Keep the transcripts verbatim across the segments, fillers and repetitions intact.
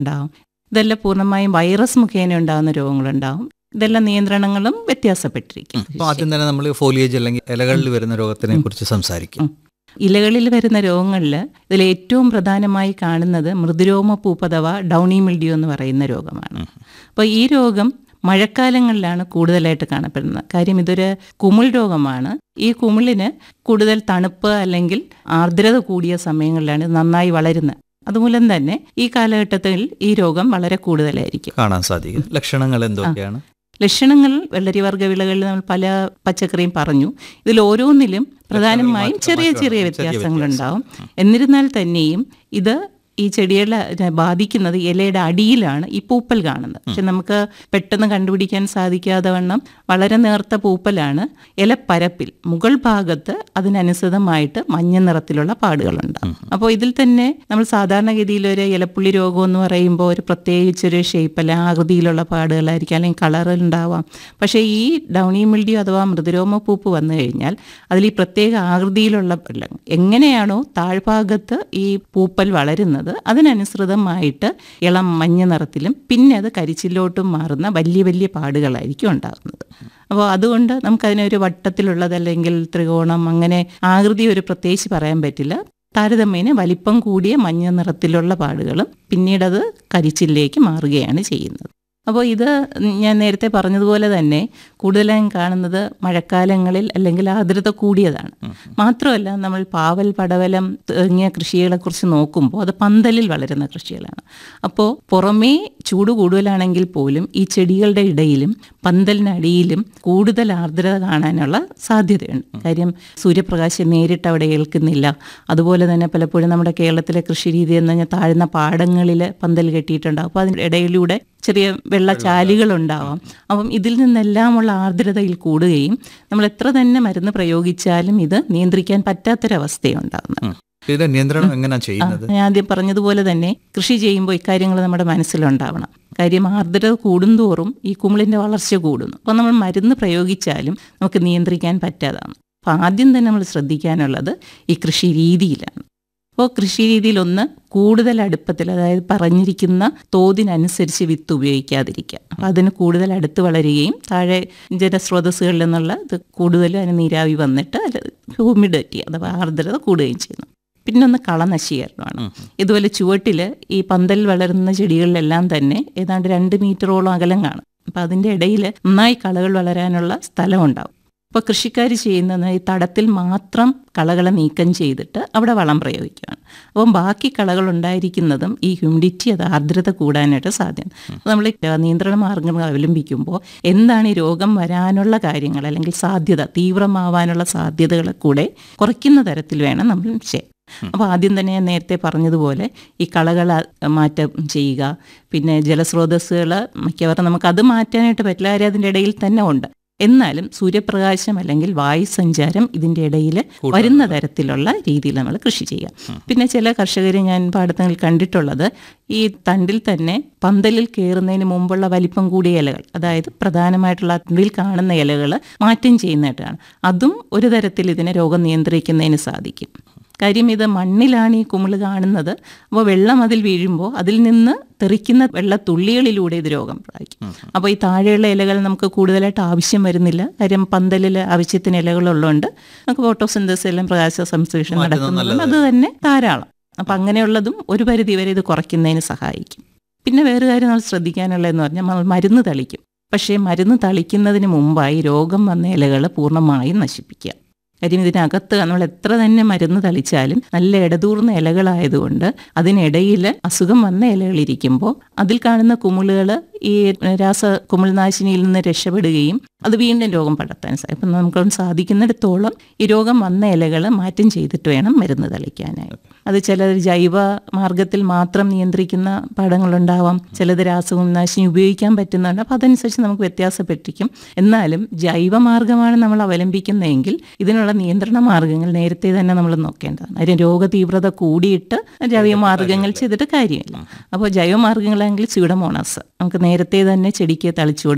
ഉണ്ടാവും. ഇതെല്ലാം പൂർണ്ണമായും വൈറസ് മുഖേന ഉണ്ടാകുന്ന രോഗങ്ങളുണ്ടാവും. ഇതെല്ലാം നിയന്ത്രണങ്ങളും വ്യത്യാസപ്പെട്ടിരിക്കും. അപ്പോൾ ആദ്യം തന്നെ നമ്മൾ ഫോലിയേജ് അല്ലെങ്കിൽ ഇലകളിൽ വരുന്ന രോഗത്തിനെ കുറിച്ച് സംസാരിക്കും. ഇലകളിൽ വരുന്ന രോഗങ്ങളിൽ ഇതിൽ ഏറ്റവും പ്രധാനമായി കാണുന്നത് മൃദുരോമ പൂപ്പ് അഥവാ ഡൗണി മിൽഡ്യൂ എന്ന് പറയുന്ന രോഗമാണ്. അപ്പോൾ ഈ രോഗം മഴക്കാലങ്ങളിലാണ് കൂടുതലായിട്ട് കാണപ്പെടുന്നത്. കാര്യം ഇതൊരു കുമിൾ രോഗമാണ്. ഈ കുമിളിന് കൂടുതൽ തണുപ്പ് അല്ലെങ്കിൽ ആർദ്രത കൂടിയ സമയങ്ങളിലാണ് ഇത് നന്നായി വളരുന്നത്. അതുമൂലം തന്നെ ഈ കാലഘട്ടത്തിൽ ഈ രോഗം വളരെ കൂടുതലായിരിക്കും കാണാൻ സാധിക്കും. ലക്ഷണങ്ങൾ എന്തൊക്കെയാണ്? ലക്ഷണങ്ങൾ വെള്ളരിവർഗ്ഗ വിളകളിൽ നമ്മൾ പല പച്ചക്കറിയും പറഞ്ഞു. ഇതിൽ ഓരോന്നിലും പ്രധാനമായും ചെറിയ ചെറിയ വ്യത്യാസങ്ങളുണ്ടാവും. എന്നിരുന്നാൽ തന്നെയും ഇത് ഈ ചെടികളെ ബാധിക്കുന്നത് ഇലയുടെ അടിയിലാണ് ഈ പൂപ്പൽ കാണുന്നത്. പക്ഷെ നമുക്ക് പെട്ടെന്ന് കണ്ടുപിടിക്കാൻ സാധിക്കാതെ വണ്ണം വളരെ നേർത്ത പൂപ്പലാണ്. ഇലപ്പരപ്പിൽ മുകൾ ഭാഗത്ത് അതിനനുസൃതമായിട്ട് മഞ്ഞ നിറത്തിലുള്ള പാടുകളുണ്ടാകും. അപ്പോൾ ഇതിൽ തന്നെ നമ്മൾ സാധാരണഗതിയിൽ ഒരു ഇലപ്പുള്ളി രോഗം എന്ന് പറയുമ്പോൾ ഒരു പ്രത്യേകിച്ചൊരു ഷേപ്പ് അല്ല ആകൃതിയിലുള്ള പാടുകളായിരിക്കും, അല്ലെങ്കിൽ കളറിൽ ഉണ്ടാവാം. പക്ഷേ ഈ ഡൗണി മിൽഡ്യൂ അഥവാ മൃദുരോമ പൂപ്പ് വന്നു കഴിഞ്ഞാൽ അതിൽ ഈ പ്രത്യേക ആകൃതിയിലുള്ള എങ്ങനെയാണോ താഴ്ഭാഗത്ത് ഈ പൂപ്പൽ വളരുന്നത് അതിനനുസൃതമായിട്ട് ഇളം മഞ്ഞ നിറത്തിലും പിന്നെ അത് കരിച്ചിലോട്ടും മാറുന്ന വലിയ വലിയ പാടുകളായിരിക്കും ഉണ്ടാകുന്നത്. അപ്പോൾ അതുകൊണ്ട് നമുക്കതിനൊരു വട്ടത്തിലുള്ളതല്ലെങ്കിൽ ത്രികോണം അങ്ങനെ ആകൃതി ഒരു പ്രത്യേകിച്ച് പറയാൻ പറ്റില്ല. താരതമ്യേന വലിപ്പം കൂടിയ മഞ്ഞ നിറത്തിലുള്ള പാടുകളും പിന്നീടത് കരിച്ചിലേക്ക് മാറുകയാണ് ചെയ്യുന്നത്. അപ്പോൾ ഇത് ഞാൻ നേരത്തെ പറഞ്ഞതുപോലെ തന്നെ കൂടുതലായും കാണുന്നത് മഴക്കാലങ്ങളിൽ അല്ലെങ്കിൽ ആർദ്രത കൂടിയതാണ്. മാത്രമല്ല നമ്മൾ പാവൽ, പടവലം തുടങ്ങിയ കൃഷികളെക്കുറിച്ച് നോക്കുമ്പോൾ അത് പന്തലിൽ വളരുന്ന കൃഷികളാണ്. അപ്പോൾ പുറമേ ചൂട് കൂടുതലാണെങ്കിൽ പോലും ഈ ചെടികളുടെ ഇടയിലും പന്തലിനടിയിലും കൂടുതൽ ആർദ്രത കാണാനുള്ള സാധ്യതയുണ്ട്. കാര്യം സൂര്യപ്രകാശം നേരിട്ട് അവിടെ ഏൽക്കുന്നില്ല. അതുപോലെ തന്നെ പലപ്പോഴും നമ്മുടെ കേരളത്തിലെ കൃഷി രീതി എന്ന് പറഞ്ഞാൽ താഴ്ന്ന പാടങ്ങളിൽ പന്തൽ കെട്ടിയിട്ടുണ്ടാകും. അപ്പോൾ അതിൻ്റെ ഇടയിലൂടെ ചെറിയ വെള്ളച്ചാലുകളുണ്ടാവാം. അപ്പം ഇതിൽ നിന്നെല്ലാമുള്ള ആർദ്രതയിൽ കൂടുകയും നമ്മൾ എത്ര തന്നെ മരുന്ന് പ്രയോഗിച്ചാലും ഇത് നിയന്ത്രിക്കാൻ പറ്റാത്തൊരവസ്ഥയുണ്ടാകുന്നത്. ഇത് നിയന്ത്രണം എങ്ങനെയാണ് ചെയ്യുന്നത്? ഞാൻ ആദ്യം പറഞ്ഞതുപോലെ തന്നെ കൃഷി ചെയ്യുമ്പോൾ ഇക്കാര്യങ്ങൾ നമ്മുടെ മനസ്സിലുണ്ടാവണം. കാര്യം ആർദ്രത കൂടുന്തോറും ഈ കുമിളിൻ്റെ വളർച്ച കൂടുന്നു. അപ്പോൾ നമ്മൾ മരുന്ന് പ്രയോഗിച്ചാലും നമുക്ക് നിയന്ത്രിക്കാൻ പറ്റാതാണ്. അപ്പോൾ ആദ്യം തന്നെ നമ്മൾ ശ്രദ്ധിക്കാനുള്ളത് ഈ കൃഷി രീതിയിലാണ്. അപ്പോൾ കൃഷി രീതിയിലൊന്ന് കൂടുതൽ അടുപ്പത്തിൽ, അതായത് പറഞ്ഞിരിക്കുന്ന തോതിനനുസരിച്ച് വിത്ത് ഉപയോഗിക്കാതിരിക്കുക. അപ്പോൾ അതിന് കൂടുതൽ അടുത്ത് വളരുകയും താഴെ ജലസ്രോതസ്സുകളിൽ നിന്നുള്ള ഇത് കൂടുതൽ അതിന് നീരാവി വന്നിട്ട് ഹ്യൂമിഡിറ്റി അഥവാ ആർദ്രത കൂടുകയും ചെയ്യുന്നു. പിന്നൊന്ന് കളനശീകരണമാണ്. ഇതുപോലെ ചുവട്ടിൽ ഈ പന്തൽ വളരുന്ന ചെടികളിലെല്ലാം തന്നെ ഏതാണ്ട് രണ്ട് മീറ്ററോളം അകലം കാണും. അപ്പോൾ അതിൻ്റെ ഇടയിൽ നന്നായി കളകൾ വളരാനുള്ള സ്ഥലമുണ്ടാവും. അപ്പോൾ കൃഷിക്കാർ ചെയ്യുന്നത് ഈ തടത്തിൽ മാത്രം കളകളെ നീക്കം ചെയ്തിട്ട് അവിടെ വളം പ്രയോഗിക്കുകയാണ്. അപ്പം ബാക്കി കളകൾ ഉണ്ടായിരിക്കുന്നതും ഈ ഹ്യൂമിഡിറ്റി അത് ആർദ്രത കൂടാനായിട്ട് സാധ്യത. അപ്പോൾ നമ്മൾ നിയന്ത്രണ മാർഗ്ഗങ്ങൾ അവലംബിക്കുമ്പോൾ എന്താണ് ഈ രോഗം വരാനുള്ള കാര്യങ്ങൾ അല്ലെങ്കിൽ സാധ്യത തീവ്രമാവാനുള്ള സാധ്യതകളെ കൂടെ കുറയ്ക്കുന്ന തരത്തിൽ വേണം നമ്മൾ ചെയ്യാൻ. അപ്പോൾ ആദ്യം തന്നെ ഞാൻ നേരത്തെ പറഞ്ഞതുപോലെ ഈ കളകൾ മാറ്റം ചെയ്യുക. പിന്നെ ജലസ്രോതസ്സുകൾ മിക്കവാറും നമുക്കത് മാറ്റാനായിട്ട് പറ്റില്ല, കാര്യം അതിൻ്റെ ഇടയിൽ തന്നെ ഉണ്ട്. എന്നാലും സൂര്യപ്രകാശം അല്ലെങ്കിൽ വായുസഞ്ചാരം ഇതിൻ്റെ ഇടയിൽ വരുന്ന തരത്തിലുള്ള രീതിയിൽ നമ്മൾ കൃഷി ചെയ്യുക. പിന്നെ ചില കർഷകർ ഞാൻ പാടങ്ങളിൽ കണ്ടിട്ടുള്ളത് ഈ തണ്ടിൽ തന്നെ പന്തലിൽ കയറുന്നതിന് മുമ്പുള്ള വലിപ്പം കൂടിയ ഇലകൾ, അതായത് പ്രധാനമായിട്ടുള്ള തണ്ടിൽ കാണുന്ന ഇലകൾ മാറ്റം ചെയ്യുന്നതായിട്ടാണ്. അതും ഒരു തരത്തിൽ ഇതിനെ രോഗം നിയന്ത്രിക്കുന്നതിന് സാധിക്കും. കാര്യം ഇത് മണ്ണിലാണ് ഈ കുമിള് കാണുന്നത്. അപ്പോൾ വെള്ളം അതിൽ വീഴുമ്പോൾ അതിൽ നിന്ന് തെറിക്കുന്ന വെള്ളത്തുള്ളികളിലൂടെ ഇത് രോഗം പ്രാപിക്കും. അപ്പോൾ ഈ താഴെയുള്ള ഇലകൾ നമുക്ക് കൂടുതലായിട്ട് ആവശ്യം വരുന്നില്ല. കാര്യം പന്തലിൽ ആവശ്യത്തിന് ഇലകളുള്ളതുകൊണ്ട് നമുക്ക് ഫോട്ടോസിന്തസിസ് എല്ലാം പ്രകാശ സംശ്ലേഷണം നടക്കുന്നുണ്ട്, അത് തന്നെ ധാരാളം. അപ്പം അങ്ങനെയുള്ളതും ഒരു പരിധി വരെ ഇത് കുറയ്ക്കുന്നതിന് സഹായിക്കും. പിന്നെ വേറെ കാര്യം നമ്മൾ ശ്രദ്ധിക്കാനുള്ളതെന്ന് പറഞ്ഞാൽ നമ്മൾ മരുന്ന് തളിക്കും. പക്ഷേ മരുന്ന് തളിക്കുന്നതിന് മുമ്പായി രോഗം വന്ന ഇലകൾ പൂർണ്ണമായും നശിപ്പിക്കുക. കാര്യം ഇതിനകത്ത് നമ്മൾ എത്ര തന്നെ മരുന്ന് തളിച്ചാലും നല്ല ഇടതൂർന്ന ഇലകളായതുകൊണ്ട് അതിനിടയിൽ അസുഖം വന്ന ഇലകളിരിക്കുമ്പോൾ അതിൽ കാണുന്ന കുമിളുകൾ ഈ രാസ കുമിൾനാശിനിയിൽ നിന്ന് രക്ഷപ്പെടുകയും അത് വീണ്ടും രോഗം പടർത്താൻ സാധിക്കും. അപ്പം നമുക്ക് സാധിക്കുന്നിടത്തോളം ഈ രോഗം വന്ന ഇലകൾ മാറ്റം ചെയ്തിട്ട് വേണം മരുന്ന് തളിക്കാനായി. അത് ചിലർ ജൈവ മാർഗത്തിൽ മാത്രം നിയന്ത്രിക്കുന്ന പാടങ്ങളുണ്ടാവാം, ചിലത് രാസകുമിൾനാശിനി ഉപയോഗിക്കാൻ പറ്റുന്നുണ്ട്. അപ്പോൾ അതനുസരിച്ച് നമുക്ക് വ്യത്യാസപ്പെട്ടിരിക്കും. എന്നാലും ജൈവമാർഗമാണ് നമ്മൾ അവലംബിക്കുന്നതെങ്കിൽ ഇതിനുള്ള നിയന്ത്രണ മാർഗങ്ങൾ നേരത്തെ തന്നെ നമ്മൾ നോക്കേണ്ടതാണ്. അതിന് രോഗതീവ്രത കൂടിയിട്ട് ജൈവമാർഗങ്ങൾ ചെയ്തിട്ട് കാര്യമില്ല. അപ്പോൾ ജൈവമാർഗങ്ങളാണെങ്കിൽ സ്യൂഡോമോണാസ് നമുക്ക് നേരത്തെ തന്നെ ചെടിക്ക് തളിച്ചു കൊടുക്കാം.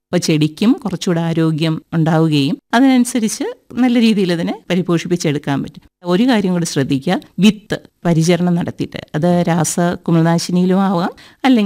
അപ്പോൾ ചെടിക്കും കുറച്ചുകൂടെ ആരോഗ്യം ഉണ്ടാവുകയും അതിനനുസരിച്ച് നല്ല രീതിയിൽ അതിനെ പരിപോഷിപ്പിച്ചെടുക്കാൻ പറ്റും. ഒരു കാര്യം കൂടി ശ്രദ്ധിക്കുക, വിത്ത് പരിചരണം നടത്തിയിട്ട്, അത് രാസ കുമിൾനാശിനിയിലും ആവാം അല്ലെങ്കിൽ